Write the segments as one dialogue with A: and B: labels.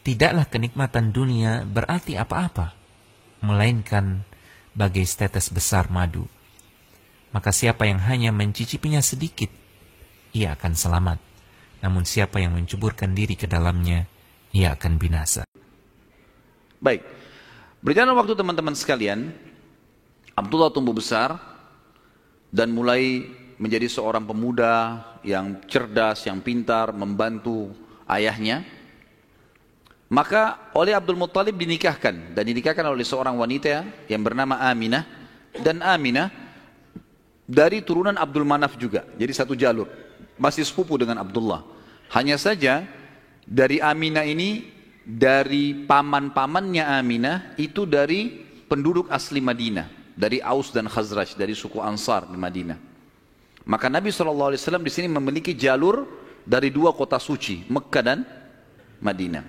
A: tidaklah kenikmatan dunia berarti apa-apa, melainkan bagai setetes besar madu. Maka siapa yang hanya mencicipinya sedikit, ia akan selamat. Namun siapa yang menceburkan diri ke dalamnya, ia akan binasa.
B: Baik, berjalan waktu teman-teman sekalian, Abdullah tumbuh besar dan mulai menjadi seorang pemuda yang cerdas, yang pintar, membantu ayahnya. Maka oleh Abdul Muttalib dinikahkan, dan dinikahkan oleh seorang wanita yang bernama Aminah. Dan Aminah dari turunan Abdul Manaf juga, jadi satu jalur, masih sepupu dengan Abdullah. Hanya saja dari Aminah ini, dari paman-pamannya Aminah itu dari penduduk asli Madinah, dari Aus dan Khazraj, dari suku Ansar di Madinah. Maka Nabi SAW di sini memiliki jalur dari dua kota suci, Mekkah dan Madinah.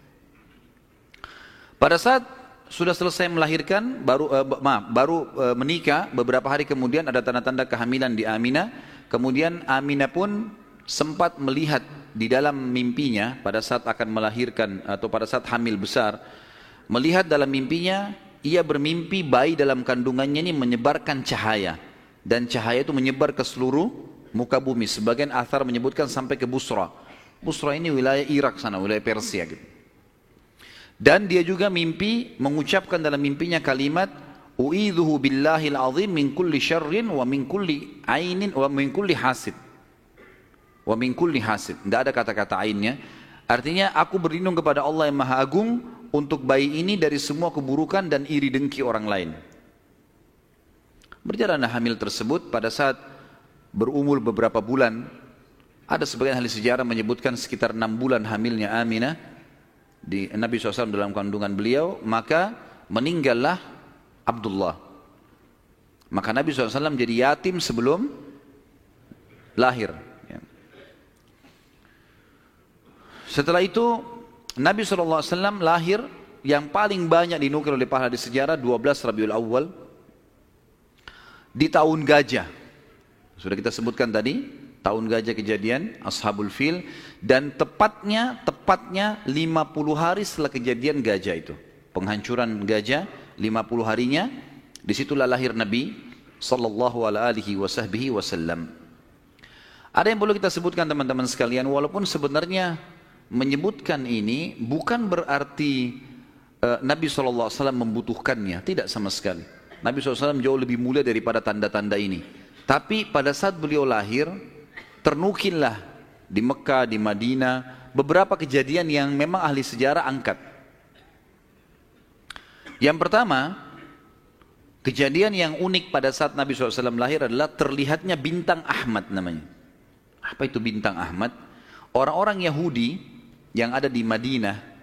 B: Pada saat sudah selesai melahirkan, baru menikah, beberapa hari kemudian ada tanda-tanda kehamilan di Aminah. Kemudian Aminah pun sempat melihat di dalam mimpinya pada saat akan melahirkan atau pada saat hamil besar, melihat dalam mimpinya ia bermimpi bayi dalam kandungannya ini menyebarkan cahaya, dan cahaya itu menyebar ke seluruh muka bumi. Sebagian athar menyebutkan sampai ke Busra. Busra ini wilayah Irak sana, wilayah Persia gitu. Dan dia juga mimpi mengucapkan dalam mimpinya kalimat u'idzuhu billahil azim min kulli syarrin wa min kulli ainin wa min kulli hasid. Wa min kulli hasid. Tidak ada kata-kata ainnya. Artinya aku berlindung kepada Allah yang Maha Agung untuk bayi ini dari semua keburukan dan iri dengki orang lain. Berjalanlah hamil tersebut. Pada saat berumur beberapa bulan, ada sebagian ahli sejarah menyebutkan sekitar 6 bulan hamilnya Aminah di Nabi SAW dalam kandungan beliau, maka meninggallah Abdullah. Maka Nabi SAW jadi yatim sebelum lahir. Setelah itu Nabi SAW lahir, yang paling banyak dinukil oleh para ahli sejarah 12 Rabiul Awal di tahun gajah. Sudah kita sebutkan tadi, tahun gajah kejadian Ashabul Fil, dan tepatnya 50 hari setelah kejadian gajah itu, penghancuran gajah, 50 harinya disitulah lahir Nabi sallallahu alaihi wasallam. Ada yang perlu kita sebutkan teman-teman sekalian, walaupun sebenarnya menyebutkan ini bukan berarti Nabi SAW membutuhkannya, tidak sama sekali. Nabi SAW jauh lebih mulia daripada tanda-tanda ini. Tapi pada saat beliau lahir, ternukillah di Mekah, di Madinah, beberapa kejadian yang memang ahli sejarah angkat. Yang pertama, kejadian yang unik pada saat Nabi SAW lahir adalah terlihatnya bintang Ahmad namanya. Apa itu bintang Ahmad? Orang-orang Yahudi yang ada di Madinah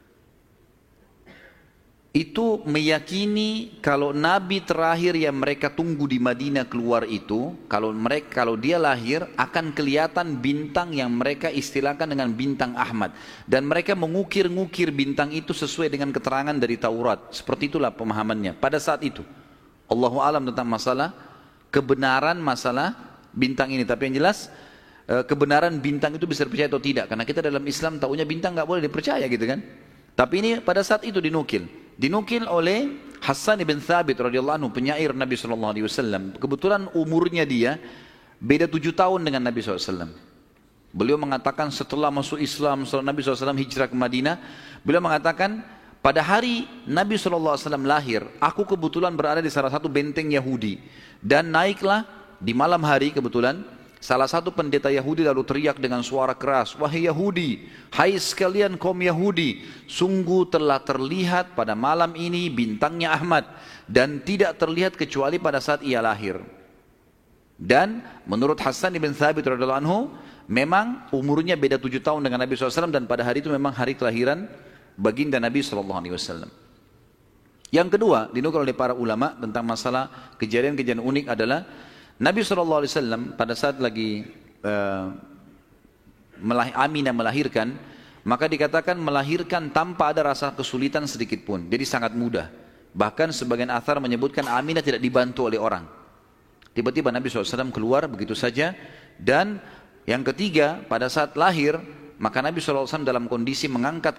B: itu meyakini kalau Nabi terakhir yang mereka tunggu di Madinah keluar itu, kalau dia lahir akan kelihatan bintang yang mereka istilahkan dengan bintang Ahmad, dan mereka mengukir-ngukir bintang itu sesuai dengan keterangan dari Taurat. Seperti itulah pemahamannya pada saat itu. Allahu a'lam tentang masalah kebenaran masalah bintang ini, tapi yang jelas kebenaran bintang itu bisa dipercaya atau tidak, karena kita dalam Islam taunya bintang nggak boleh dipercaya gitu kan. Tapi ini pada saat itu dinukil oleh Hassan ibn Thabit radhiyallahu anhu, penyair Nabi SAW. Kebetulan umurnya dia beda 7 tahun dengan Nabi SAW. Beliau mengatakan setelah masuk Islam, setelah Nabi SAW hijrah ke Madinah, beliau mengatakan pada hari Nabi SAW lahir, aku kebetulan berada di salah satu benteng Yahudi, dan naiklah di malam hari kebetulan salah satu pendeta Yahudi lalu teriak dengan suara keras, wahai Yahudi, hai sekalian kaum Yahudi, sungguh telah terlihat pada malam ini bintangnya Ahmad, dan tidak terlihat kecuali pada saat ia lahir. Dan menurut Hassan ibn Thabit radhiyallahu anhu, memang umurnya beda 7 tahun dengan Nabi SAW, dan pada hari itu memang hari kelahiran baginda Nabi SAW. Yang kedua dinukil oleh para ulama tentang masalah kejadian-kejadian unik adalah Nabi SAW pada saat lagi Aminah melahirkan, maka dikatakan melahirkan tanpa ada rasa kesulitan sedikit pun, jadi sangat mudah. Bahkan sebagian athar menyebutkan Aminah tidak dibantu oleh orang. Tiba-tiba Nabi SAW keluar begitu saja. Dan yang ketiga, pada saat lahir, maka Nabi SAW dalam kondisi mengangkat